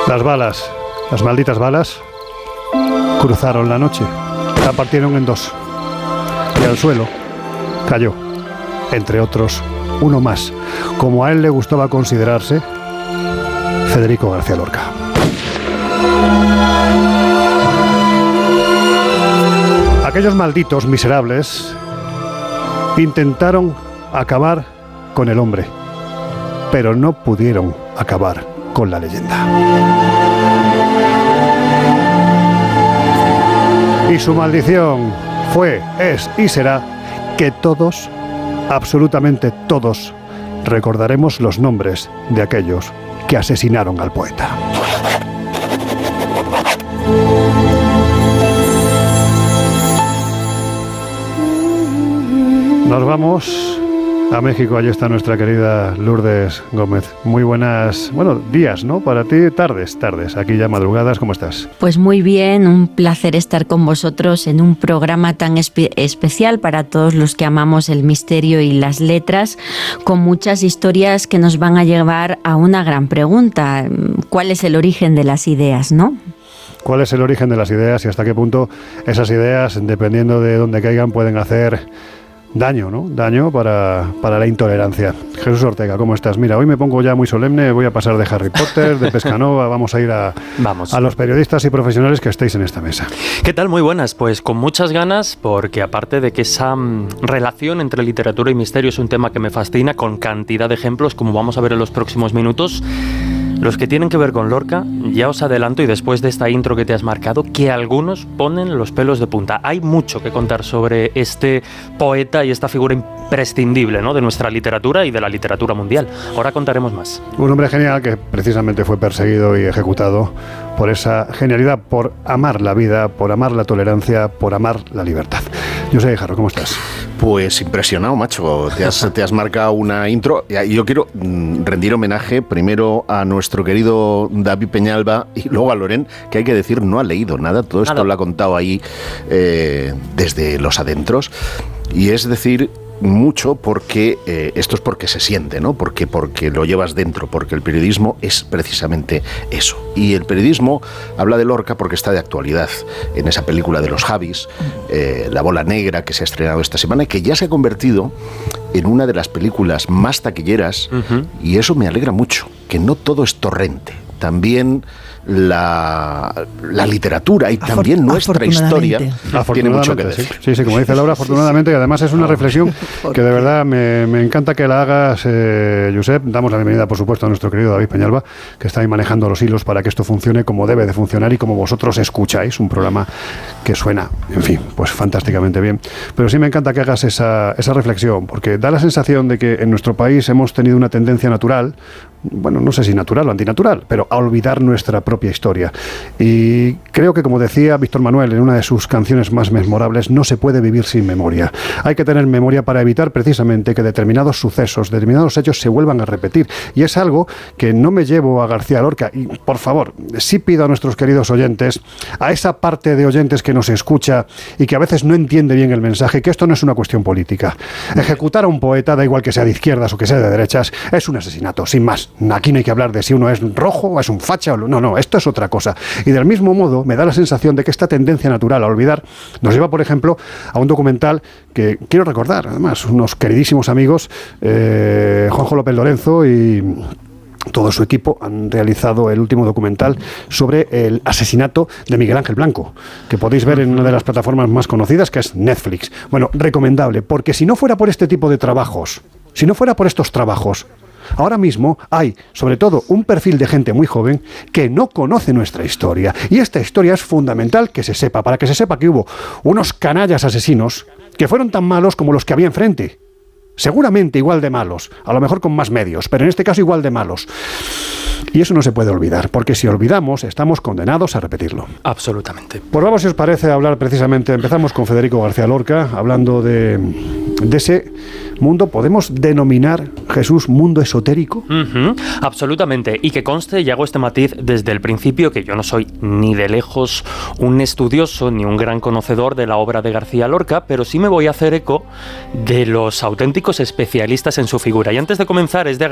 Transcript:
Las balas, las malditas balas, cruzaron la noche, la partieron en dos y al suelo cayó, entre otros, uno más, como a él le gustaba considerarse, Federico García Lorca. Aquellos malditos miserables intentaron acabar con el hombre, pero no pudieron acabar con la leyenda. Y su maldición fue, es y será que todos, absolutamente todos, recordaremos los nombres de aquellos que asesinaron al poeta. Nos vamos a México, allí está nuestra querida Lourdes Gómez. Muy buenas, días, ¿no? Para ti, tardes, aquí ya madrugadas, ¿cómo estás? Pues muy bien, un placer estar con vosotros en un programa tan especial para todos los que amamos el misterio y las letras, con muchas historias que nos van a llevar a una gran pregunta: ¿cuál es el origen de las ideas, no? ¿Cuál es el origen de las ideas y hasta qué punto esas ideas, dependiendo de dónde caigan, pueden hacer daño, ¿no? Daño para la intolerancia. Jesús Ortega, ¿cómo estás? Mira, hoy me pongo ya muy solemne, voy a pasar de Harry Potter, de Pescanova, vamos a ir a los periodistas y profesionales que estéis en esta mesa. ¿Qué tal? Muy buenas, pues con muchas ganas, porque aparte de que esa relación entre literatura y misterio es un tema que me fascina, con cantidad de ejemplos, como vamos a ver en los próximos minutos, los que tienen que ver con Lorca, ya os adelanto, y después de esta intro que te has marcado, que algunos ponen los pelos de punta. Hay mucho que contar sobre este poeta y esta figura imprescindible, ¿no?, de nuestra literatura y de la literatura mundial. Ahora contaremos más. Un hombre genial que precisamente fue perseguido y ejecutado por esa genialidad, por amar la vida, por amar la tolerancia, por amar la libertad. José Guijarro, ¿cómo estás? Pues impresionado, macho. Te has marcado una intro. Y yo quiero rendir homenaje primero a nuestro querido David Peñalba y luego a Loren, que hay que decir no ha leído nada. Todo esto lo ha contado ahí desde los adentros. Y es decir, mucho porque esto es porque se siente, ¿no? Porque lo llevas dentro, porque el periodismo es precisamente eso. Y el periodismo habla de Lorca porque está de actualidad. En esa película de los Javis, La bola negra, que se ha estrenado esta semana y que ya se ha convertido en una de las películas más taquilleras, y eso me alegra mucho, que no todo es Torrente. También la literatura y también nuestra historia tiene mucho que decir. Sí, como dice Laura, afortunadamente, y además es una reflexión que de verdad me encanta que la hagas, Josep. Damos la bienvenida, por supuesto, a nuestro querido David Peñalba, que está ahí manejando los hilos para que esto funcione como debe de funcionar y como vosotros escucháis, un programa que suena, en fin, pues fantásticamente bien. Pero sí me encanta que hagas esa reflexión, porque da la sensación de que en nuestro país hemos tenido una tendencia natural, bueno, no sé si natural o antinatural, pero a olvidar nuestra propia historia. Y creo que, como decía Víctor Manuel en una de sus canciones más memorables, no se puede vivir sin memoria. Hay que tener memoria para evitar precisamente que determinados sucesos, determinados hechos se vuelvan a repetir. Y es algo que no me llevo a García Lorca. Y, por favor, sí pido a nuestros queridos oyentes, a esa parte de oyentes que nos escucha y que a veces no entiende bien el mensaje, que esto no es una cuestión política. Ejecutar a un poeta, da igual que sea de izquierdas o que sea de derechas, es un asesinato, sin más. Aquí no hay que hablar de si uno es rojo o es un facha o no, esto es otra cosa. Y del mismo modo me da la sensación de que esta tendencia natural a olvidar nos lleva, por ejemplo, a un documental que quiero recordar, además, unos queridísimos amigos, Juanjo López Lorenzo y todo su equipo han realizado el último documental sobre el asesinato de Miguel Ángel Blanco, que podéis ver en una de las plataformas más conocidas, que es Netflix. Bueno, recomendable, porque si no fuera por este tipo de trabajos, si no fuera por estos trabajos, ahora mismo hay, sobre todo, un perfil de gente muy joven que no conoce nuestra historia. Y esta historia es fundamental que se sepa, para que se sepa que hubo unos canallas asesinos que fueron tan malos como los que había enfrente. Seguramente igual de malos, a lo mejor con más medios, pero en este caso igual de malos. Y eso no se puede olvidar, porque si olvidamos, estamos condenados a repetirlo. Absolutamente. Pues vamos, si os parece, a hablar precisamente, empezamos con Federico García Lorca, hablando de ese mundo, ¿podemos denominar, Jesús, mundo esotérico? Absolutamente, y que conste, y hago este matiz desde el principio, que yo no soy ni de lejos un estudioso ni un gran conocedor de la obra de García Lorca, pero sí me voy a hacer eco de los auténticos especialistas en su figura. Y antes de comenzar, es de